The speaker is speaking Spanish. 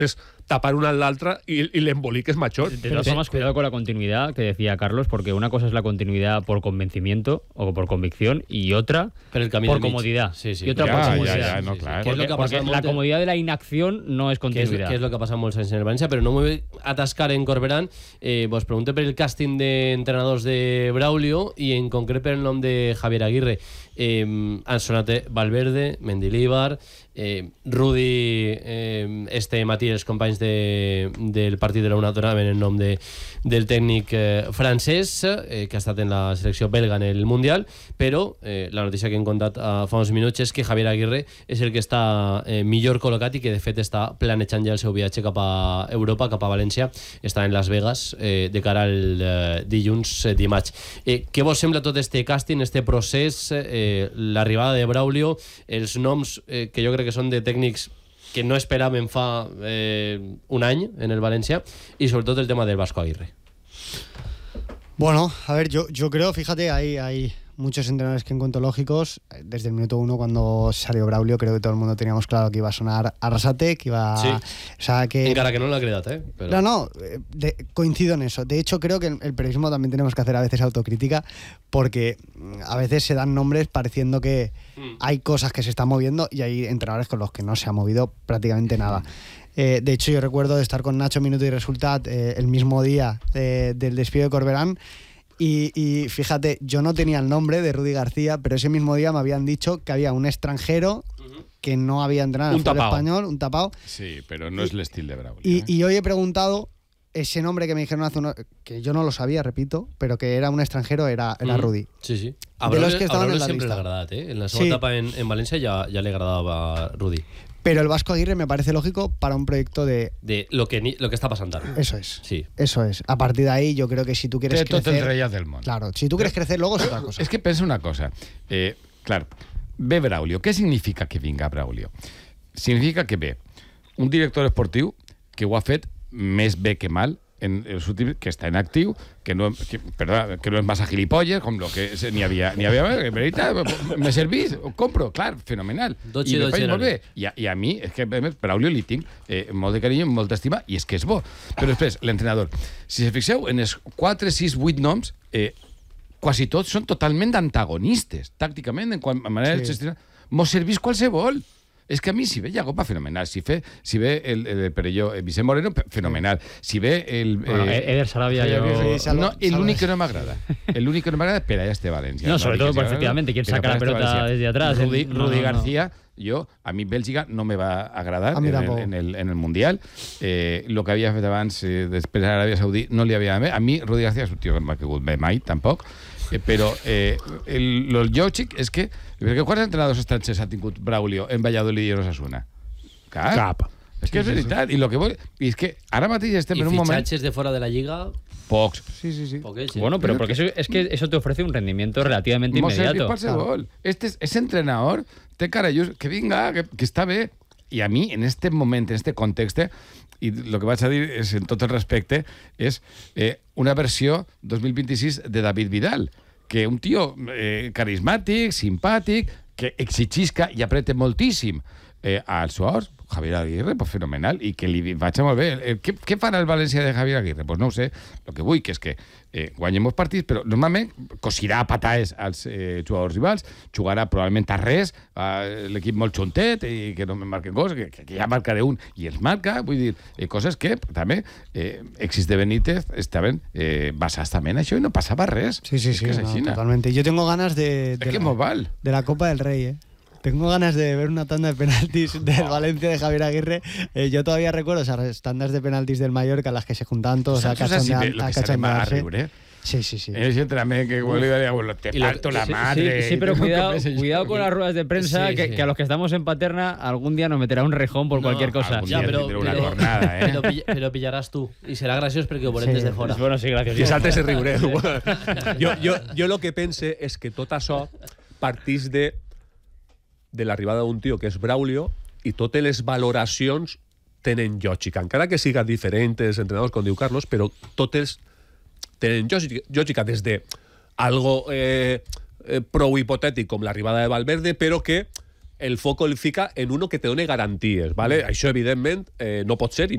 es tapar una a l'altra y l'embolic és major. De todas formas, cuidado con la continuidad que decía Carlos, porque una cosa es la continuidad por convencimiento o por convicción y otra por comodidad. Sí, sí. Y otra por comodidad. No, claro. Porque la comodidad de la inacción no es continuidad. Que és el que passa molts anys en el València, però no m'ho vull atascar en Corberán. Vos pregunté per el càsting d'entrenadors de Braulio i en concret per el nom de Javier Aguirre. Han sonat Valverde, Mendilibar, Rudi, este matí els companys del partit de la UNA donaven el nom del tècnic francès que ha estat en la selecció belga en el Mundial, però la notícia que hem contat fa uns minuts és que Javier Aguirre és el que està millor col·locat i que de fet està planejant ja el seu viatge cap a Europa, cap a València. Està en Las Vegas de cara al dilluns dimarts. Què vos sembla tot este càsting, este procés, l'arribada de Braulio, els noms que jo crec que són de tècnics que no esperaven fa un any en el Valencia y sobre todo el tema del Vasco Aguirre? Bueno, a ver, yo creo, fíjate, hay muchos entrenadores que encuentro lógicos. Desde el minuto 1 cuando salió Braulio creo que todo el mundo teníamos claro que iba a sonar Arrasate, que iba... Sí. O sea, que... Encara que no l'ha creat, Però... No, coincido en eso. De hecho, creo que el periodismo también tenemos que hacer a veces autocrítica, porque a veces se dan nombres pareciendo que hay cosas que se están moviendo y hay entrenadores con los que no se ha movido prácticamente nada. De hecho, yo recuerdo de estar con Nacho Minuto y Resultat el mismo día del despido de Corberán. Y fíjate, yo no tenía el nombre de Rudi García, pero ese mismo día me habían dicho que había un extranjero que no había entrenado en el fútbol español, un tapao. Sí, pero no es el estilo de Braulio. Y hoy he preguntado ese nombre que me dijeron hace unos... que yo no lo sabía, repito, pero que era un extranjero, era Rudi. Sí, sí. A los que estaban en la siempre lista. l'ha agradat, En la segona etapa en València ja le agradava Rudi. Pero el Vasco Aguirre me parece lógico para un proyecto de lo que està passant ara. Eso es. Sí. Eso es. A partir de ahí, yo creo que si tú quieres crecer... Tot el reyes del món. Claro, si tú quieres crecer, luego es otra cosa. Es que pensa una cosa. Claro, ve Braulio. Què significa que vinga Braulio? Significa que ve un director esportiu que ho ha fet més bé que mal, que està en actiu, que no és massa gilipolles, com lo que n'hi havia, en veritat, me servís, ho compro, clar, fenomenal. I me faig molt bé. I a mi, és que Braulio li tinc molt de carinyo, molta estima, i és que és bo. Però després, l'entrenador, si se fixeu, en els 4, 6, 8 noms, quasi tots són totalment antagonistes, tàcticament, en quant a manera de gestionar. Mos servís qualsevol. És que a mi, si ve Iago, va fenomenal. Si ve el Perelló, Vicent Moreno, fenomenal. Si ve el... Eder Sarabia, no, l'únic que no m'agrada. L'únic que no m'agrada per allà este València. No, sobre todo, efectivamente, quien saca la pelota desde atrás. Rudi García, a mi Bèlgica no me va agradar en el Mundial. Lo que havia fet abans, després a l'Aràbia Saudí, no li havia bé. A mi, Rudi García és un tio que no m'ha caigut bé mai, tampoc. Però el lògic és que... Perquè quants entrenadors estrangers ha tingut Braulio en Valladolid i en Osasuna? Cap. És que és veritat. I és que ara mateix estem en un moment... I fitxatges de fora de la Lliga... Pocs. Sí. Poquets, Bueno, pero porque es que eso te ofrece un rendimiento relativamente inmediato. Qualsevol. Este entrenador té carallús, que vinga, que està bé. I a mi, en este moment, en este context, i el que vaig a dir és, en tot el respecte, és una versió 2026 de David Vidal, que un tio carismàtic, simpàtic, que exigisca i apreta moltíssim als suors, Javier Aguirre, pues fenomenal, i que li vaig molt bé. Què farà el València de Javier Aguirre? Pues no ho sé, el que vull que és que guanyem els partits, però normalment cosirà a pataes als jugadors rivals, jugarà probablement a res, l'equip molt xuntet, i que no me marquen gols, que ja marcaré un, i els marca, vull dir, coses que també Exis de Benítez estaven basats també en això i no passava res. Sí, totalmente. Yo tengo ganas de la Copa del Rey, Tengo ganas de ver una tanda de penaltis del Valencia de Javier Aguirre. Yo todavía recuerdo esas tandas de penaltis del Mallorca a las que se juntaban todos a cachondearse. Sí. Ese entrenamiento que te parto la madre. Sí, pero cuidado con las ruedas de prensa, que a los que estamos en Paterna algún día nos meterá un rejón por cualquier cosa. Ja, però pillaràs tu. I serà graciós perquè ho veurem des de fora. Bueno, sí, graciós. I saltes el riureu. Jo el que pense és que tot això partís de l'arribada d'un tio que és Braulio i totes les valoracions tenen lògica. Encara que siga diferent els entrenadors, com diu Carlos, però totes tenen lògica des de algo prou hipotètic com l'arribada de Valverde, però que el foco el fica en uno que te doni garanties, ¿vale? Això, evidentment, no pot ser i